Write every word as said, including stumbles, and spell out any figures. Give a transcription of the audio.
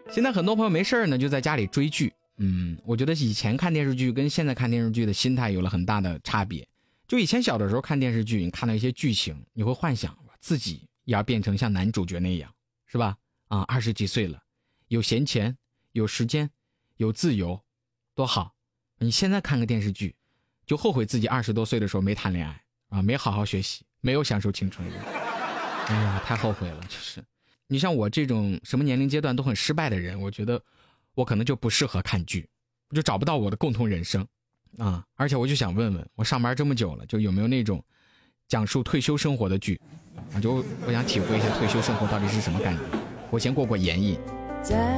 现在很多朋友没事呢，就在家里追剧。嗯，我觉得以前看电视剧跟现在看电视剧的心态有了很大的差别。就以前小的时候看电视剧，你看到一些剧情，你会幻想自己也要变成像男主角那样，是吧？啊，二十几岁了，有闲钱，有时间，有自由，多好。你现在看个电视剧，就后悔自己二十多岁的时候没谈恋爱啊，没好好学习，没有享受青春。哎呀，太后悔了。就是你像我这种什么年龄阶段都很失败的人，我觉得我可能就不适合看剧，我就找不到我的共同人生啊。而且我就想问问，我上班这么久了，就有没有那种讲述退休生活的剧啊？就我想体会一下退休生活到底是什么感觉，我先过过眼瘾。 在